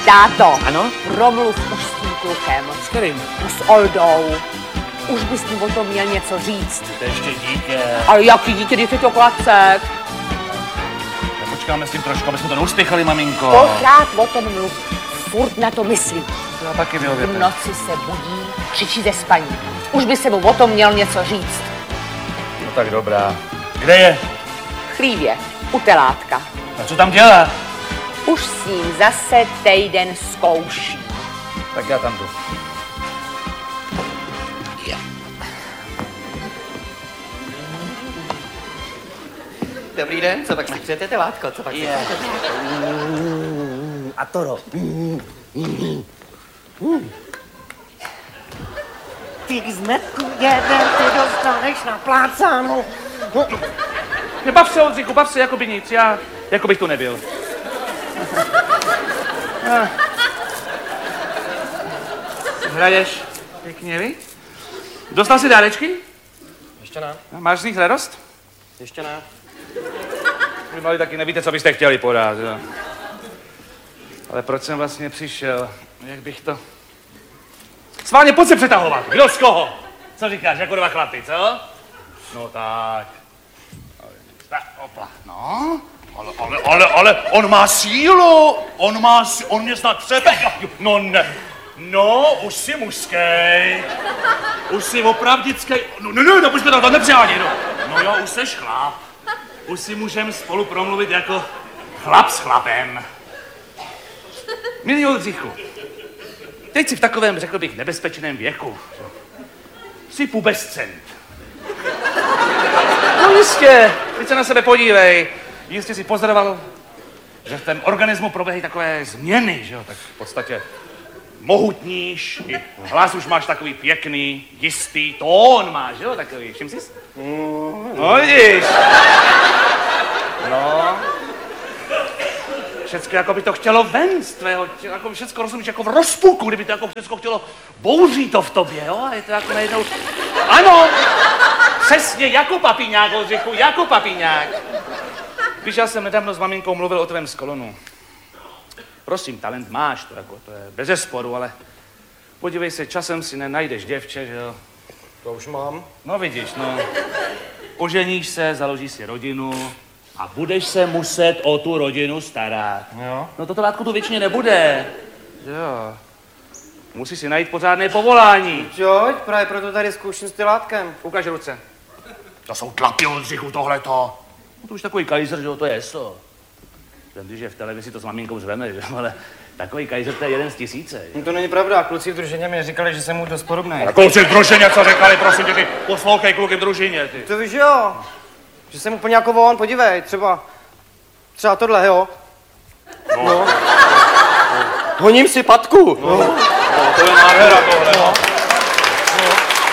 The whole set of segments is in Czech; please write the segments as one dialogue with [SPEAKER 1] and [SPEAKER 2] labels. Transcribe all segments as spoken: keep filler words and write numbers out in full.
[SPEAKER 1] Táto,
[SPEAKER 2] ano?
[SPEAKER 1] Promluv už s tím klukem.
[SPEAKER 2] S kterým?
[SPEAKER 1] S Oldou. Už bys mu o tom měl něco říct.
[SPEAKER 2] To je ještě dítě.
[SPEAKER 1] Ale jaký dítě, když je to klacek?
[SPEAKER 2] Počkáme s tím trošku, aby jsme to neuspěchali, maminko.
[SPEAKER 1] Pořád o tom mluv. Furt na to myslí.
[SPEAKER 2] To já taky vyhověte.
[SPEAKER 1] V noci se budí, křičí ze spaní. Už by se mu o tom měl něco říct.
[SPEAKER 2] No tak dobrá. Kde je?
[SPEAKER 1] V chlívě, u telátka.
[SPEAKER 2] A co tam dělá?
[SPEAKER 1] Už s ním zase týden zkouší.
[SPEAKER 2] Tak já tam jdu.
[SPEAKER 3] Dobrý den, co pak si přejete telátko, co pak si
[SPEAKER 2] Je.
[SPEAKER 3] A Toro. Ty zmetku jeden, ty dostaneš na plácánu.
[SPEAKER 2] Nebav se, Oldřichu, bav se, jako by nic. Já, jako bych tu nebyl. Ah. Hraješ pěkně, vy? Dostal jsi dárečky?
[SPEAKER 3] Ještě ne.
[SPEAKER 2] Máš z nich radost?
[SPEAKER 3] Ještě ne.
[SPEAKER 2] Vy mali taky nevíte, co byste chtěli podat, jo. Ale proč jsem vlastně přišel? Jak bych to... Sváně, pojď se přetahovat. Kdo z koho? Co říkáš, jako dva chlapy, co? No tak. Tak, opla. No, ale, ale, ale, ale, on má sílu. On má sí... On mě snad přebe... No ne. No, už jsi mužskej. Už jsi opravdickej. No, no, no, no, počkej, to nepřehání, no. No jo, už seš chlap. Už si můžeme spolu promluvit jako chlap s chlapem. Milý Oldřichu, teď jsi v takovém, řekl bych, nebezpečném věku. Jsi pubescent. No jistě, teď se na sebe podívej. Jistě si pozoroval, že v tom organismu proběhají takové změny, že jo? Tak v podstatě mohutníš, i hlas už máš takový pěkný, jistý, tón máš, jo? Takový, všim jsi? No vidíš. No. Všecko jako by to chtělo ven z tvého, jako všecko rozumíš jako v rozpuku, kdyby to jako všecko chtělo, bouří to v tobě, jo? A je to jako najednou, ano, přesně jako papiňák, Oldřichu, jako papiňák. Víš, já jsem nedávno s maminkou mluvil o tvém skolonu. Prosím, talent máš, to, jako, to je bezesporu, ale podívej se, časem si nenajdeš děvče, že jo?
[SPEAKER 3] To už mám.
[SPEAKER 2] No vidíš, no. Oženíš se, založíš si rodinu a budeš se muset o tu rodinu starat.
[SPEAKER 3] Jo.
[SPEAKER 2] No toto látku tu většině nebude. Jo. Musíš si najít pořádné povolání.
[SPEAKER 3] Jo, právě proto tady zkouším s telátkem.
[SPEAKER 2] Ukaž ruce. To jsou tlapy, Oldřichu, tohleto. No to už takový kajzer, že jo, to je eso. Ten, když je v televizi, to s maminkou zveme, že jo, ale takový kajzer, to je jeden z tisíce.
[SPEAKER 3] No to není pravda, kluci v družině mi říkali, že jsem mu dost podobný.
[SPEAKER 2] A kluci v družině, co říkali, prosím tě, ty poslouchej kluky v družině, ty.
[SPEAKER 3] To víš, jo. Že jsem úplně jako on, podívej, třeba, třeba tohle, jo.
[SPEAKER 2] No.
[SPEAKER 3] No. Honím si patku.
[SPEAKER 2] No. No, to je nádhera tohle.
[SPEAKER 3] No. No.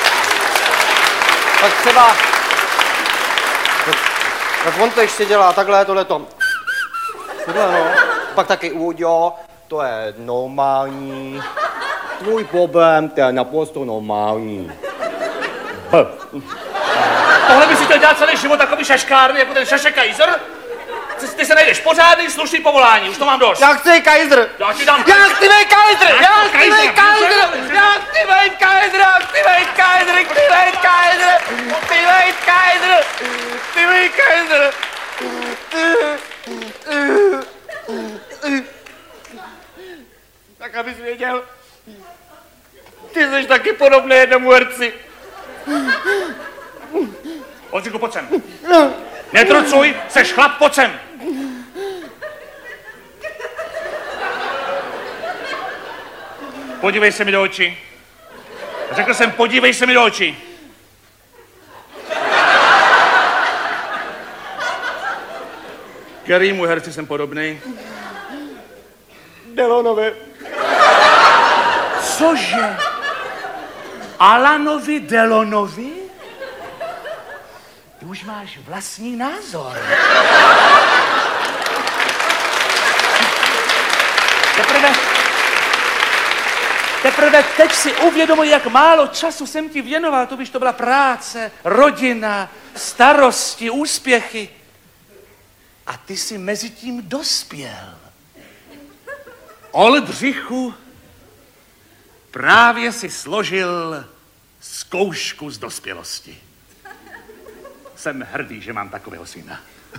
[SPEAKER 3] Tak třeba, tak, tak on to ještě dělá, takhle, tohleto. Tohle, no. Pak taky Uďo, to je normální. Tvůj problém, to je naprosto normální. B.
[SPEAKER 2] Tohle by si chtěl dělat celý život takový šaškárny, jako ten Šašek Kajzer? Ty se najdeš pořádný, slušný povolání, už to mám dost.
[SPEAKER 3] Já chci Kajzer!
[SPEAKER 2] Já ti dám...
[SPEAKER 3] Já chci vej Kajzer! Já chci
[SPEAKER 2] Kajzer,
[SPEAKER 3] vej Kajzer!
[SPEAKER 2] Kajzer.
[SPEAKER 3] Já chci vej Kajzer! Já chci vej Kajzer! Chci vej Kajzer! Chci vej Kajzer! Chci vej Kajzer! Tak abys věděl, ty jsi taky podobný jednomu herci.
[SPEAKER 2] Oldřichu, pojď sem. Netrucuj, seš chlap, pojď sem. Podívej se mi do očí. Řekl jsem, podívej se mi do očí. Kterýmu herci jsem podobný?
[SPEAKER 3] Delonovi.
[SPEAKER 2] Cože? Alanovi Delonovi? Ty už máš vlastní názor. Teprve, teprve teď si uvědomuji, jak málo času jsem ti věnoval. To víš, to byla práce, rodina, starosti, úspěchy. A ty jsi mezi tím dospěl. Oldřichu, právě si složil zkoušku z dospělosti. Jsem hrdý, že mám takového syna.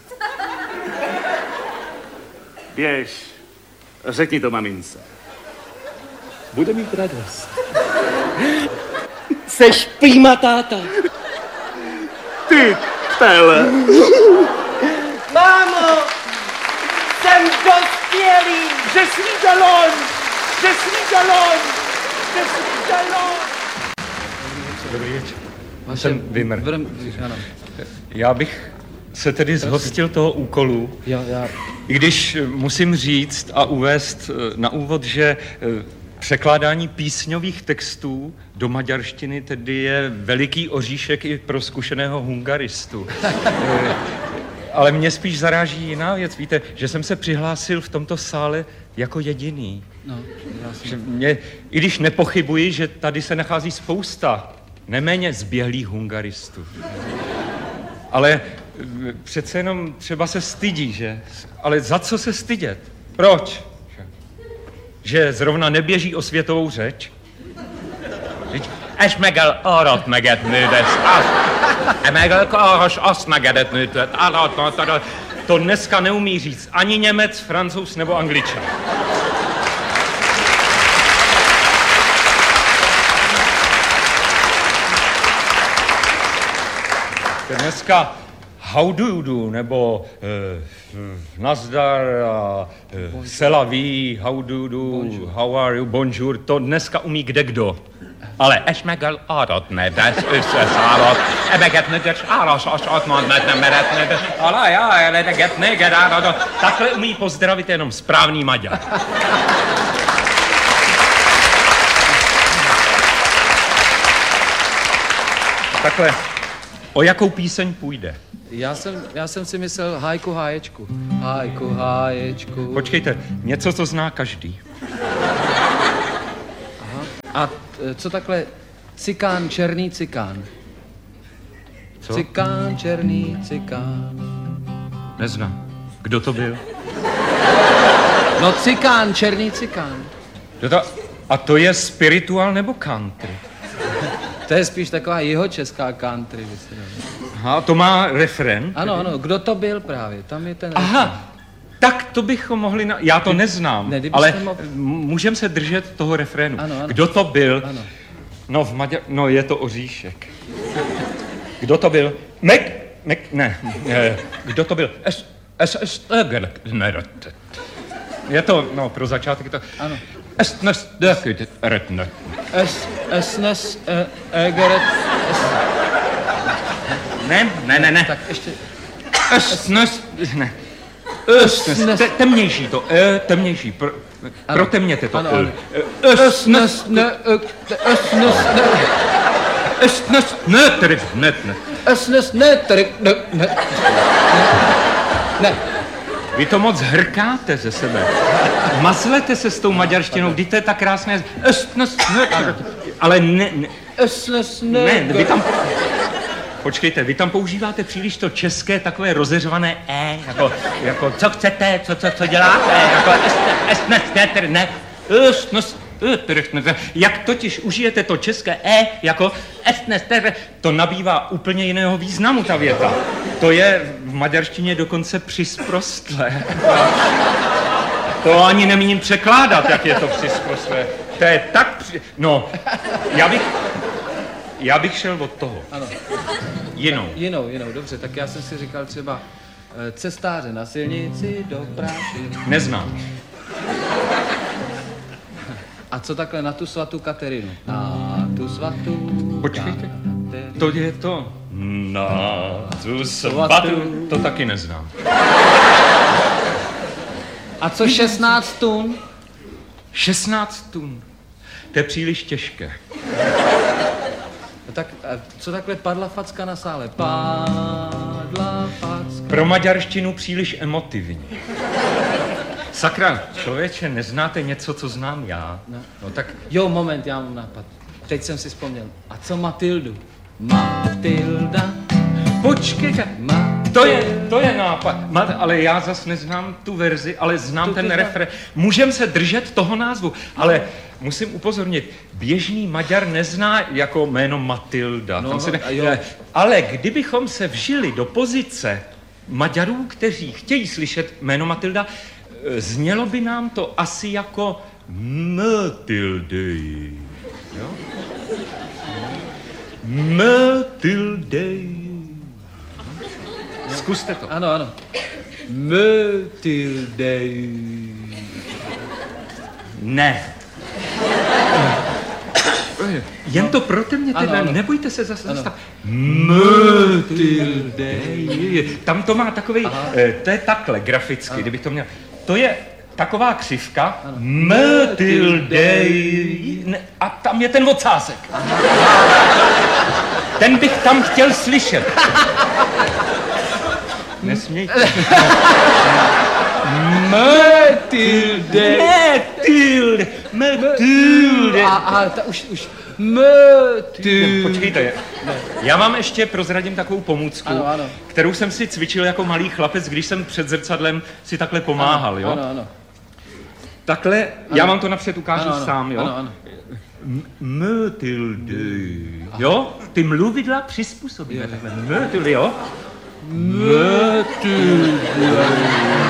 [SPEAKER 2] Běž, řekni to mamince. Bude mít radost.
[SPEAKER 3] Seš prýma táta.
[SPEAKER 2] Ty pele.
[SPEAKER 3] Mámo, jsem dospělý.
[SPEAKER 2] Že svý galon! Že svý galon! Že svý galon!
[SPEAKER 4] Dobrý večer.
[SPEAKER 5] Vaše...
[SPEAKER 4] Jsem Vimr.
[SPEAKER 5] Vrm... Ano.
[SPEAKER 4] Já bych se tedy zhostil toho úkolu,
[SPEAKER 5] Já, já...
[SPEAKER 4] i když musím říct a uvést na úvod, že překládání písňových textů do maďarštiny tedy je veliký oříšek i pro zkušeného hungaristu. Ale mě spíš zaráží jiná věc. Víte, že jsem se přihlásil v tomto sále jako jediný.
[SPEAKER 5] No, já jsem...
[SPEAKER 4] Že mě, i když nepochybuji, že tady se nachází spousta neméně zběhlých hungaristů. Ale přece jenom třeba se stydí, že? Ale za co se stydět? Proč? Že zrovna neběží o světovou řeč? És megel arat megetnődes, azt, megel karas azt megedetnődet, arat, to dneska neumí říct ani Němec, Francouz nebo Angličan. Dneska how do you do, nebo uh, nazdar, a uh, selaví, how do you do, bonjour. How are you, bonjour, to dneska umí kdekdo. Ale és megel aratnedes, összeszállott, ebegetnedes, áras, as atmandmet nem meretnedes, alá, já, eleget, neger, áradat. Takhle umí pozdravit jenom správný Maďar. Takhle, o jakou píseň půjde?
[SPEAKER 5] Já jsem, já jsem si myslel hajku háječku. Hajku háječku.
[SPEAKER 4] Počkejte, něco, co zná každý.
[SPEAKER 5] A t- co takhle cikán, černý cikán?
[SPEAKER 4] Co?
[SPEAKER 5] Cikán, černý cikán.
[SPEAKER 4] Neznám. Kdo to byl?
[SPEAKER 5] No cikán, černý cikán.
[SPEAKER 4] Kdo to... A to je spiritual nebo country?
[SPEAKER 5] To je spíš taková jihočeská country.
[SPEAKER 4] Aha, to má refren?
[SPEAKER 5] Ano, ano, kdo to byl právě? Tam je ten refren.
[SPEAKER 4] Aha, tak to bychom mohli... Na... Já to neznám,
[SPEAKER 5] Ne,
[SPEAKER 4] ale
[SPEAKER 5] mohl...
[SPEAKER 4] můžeme se držet toho refrénu.
[SPEAKER 5] Ano, ano.
[SPEAKER 4] Kdo to byl?
[SPEAKER 5] Ano.
[SPEAKER 4] No, v Maďar... No, je to Oříšek. Kdo to byl? Mek... Mek... Ne. ne. Kdo to byl? Es... Es... Es... Je to, no, pro začátek to...
[SPEAKER 5] Ano.
[SPEAKER 4] Es... Nes... Retnet.
[SPEAKER 5] Es... Esnes... Egeret...
[SPEAKER 4] Ne, ne, ne, ne.
[SPEAKER 5] Tak ještě...
[SPEAKER 4] Es... Nes... Ne.
[SPEAKER 5] Esnes...
[SPEAKER 4] Te, temnější to, e, temnější, pro, protemněte to.
[SPEAKER 5] Ano, ano.
[SPEAKER 4] Esnes, ne, esnes, ne, esnes, ne, tedy, ne, ne.
[SPEAKER 5] Esnes, ne, tedy, ne, ne. Ne.
[SPEAKER 4] Vy to moc hrkáte ze sebe. Mazlete se s tou maďarštinou, vždyť to je tak krásné. Esnes, ne, ale ne, ne.
[SPEAKER 5] Esnes, ne.
[SPEAKER 4] Ne, vy tam... Počkejte, vy tam používáte příliš to české takové rozeřvané e, jako, jako co chcete, co, co, co děláte, jako esnes, ne, ne, esnes, ne, jak totiž užijete to české e, jako esnes, to nabývá úplně jiného významu ta věta. To je v maďarštině dokonce přisprostlé. To ani nemíním překládat, jak je to přisprostlé. To je tak při... No, já bych... Já bych šel od toho.
[SPEAKER 5] Ano.
[SPEAKER 4] Jinou.
[SPEAKER 5] Jinou, jinou, dobře, tak já jsem si říkal třeba eh, cestáře na silnici do práši.
[SPEAKER 4] Neznám.
[SPEAKER 5] A co takhle na tu svatou Katerinu? Na tu svatou...
[SPEAKER 4] Počkejte.
[SPEAKER 5] Katerinu.
[SPEAKER 4] To je to. Na tu svatou. To taky neznám.
[SPEAKER 5] A co šestnáct tun?
[SPEAKER 4] šestnáct tun. To je příliš těžké.
[SPEAKER 5] No tak a co takhle padla facka na sále? Padla facka.
[SPEAKER 4] Pro maďarštinu příliš emotivní. Sakra, člověče, neznáte něco, co znám já?
[SPEAKER 5] No.
[SPEAKER 4] No tak
[SPEAKER 5] Jo, moment, já mám nápad. Teď jsem si vzpomněl. A co Matildu? Matilda.
[SPEAKER 4] počkejte.
[SPEAKER 5] Matilda.
[SPEAKER 4] To je, to je nápad. Ma, ale já zas neznám tu verzi, ale znám ten refren. Můžem se držet toho názvu, ale musím upozornit, běžný Maďar nezná jako jméno Matilda.
[SPEAKER 5] No,
[SPEAKER 4] Tam se ne,
[SPEAKER 5] a jo.
[SPEAKER 4] ale kdybychom se vžili do pozice Maďarů, kteří chtějí slyšet jméno Matilda, znělo by nám to asi jako Matildy. Jo? Matildy. Zkuste to.
[SPEAKER 5] Ano, ano. Matilde.
[SPEAKER 4] Ne. Jen to protemněte,
[SPEAKER 5] Ano, ano.
[SPEAKER 4] nebojte se zase
[SPEAKER 5] Ano.
[SPEAKER 4] zastav. Matilde. Tam to má takový, eh, to je takhle graficky,
[SPEAKER 5] Ano.
[SPEAKER 4] kdybych to měl. To je taková křivka. Matilde. Ne, a tam je ten ocásek. Ten bych tam chtěl slyšet. Nesmějte.
[SPEAKER 5] Matilde.
[SPEAKER 4] Matilde. Matilde.
[SPEAKER 5] A, a ta už, už. Matilde.
[SPEAKER 4] Počkejte, já vám ještě prozradím takovou pomůcku,
[SPEAKER 5] Ano, ano.
[SPEAKER 4] kterou jsem si cvičil jako malý chlapec, když jsem před zrcadlem si takhle pomáhal, jo?
[SPEAKER 5] Ano, ano.
[SPEAKER 4] Takhle, já vám to napřed ukážu
[SPEAKER 5] Ano, ano.
[SPEAKER 4] sám, jo?
[SPEAKER 5] Ano, ano.
[SPEAKER 4] Matilde, jo? Ty mluvidla přizpůsobíme takhle. Matilde, jo?
[SPEAKER 5] Matilde.